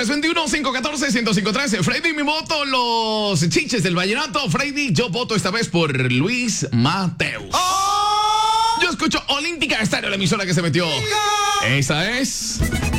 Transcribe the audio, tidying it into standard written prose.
321-514-1053. Freddy, mi voto, los chiches del vallenato. Freddy, yo voto esta vez por Luis Mateus. Yo escucho Olímpica Estéreo, la emisora que se metió. Esa es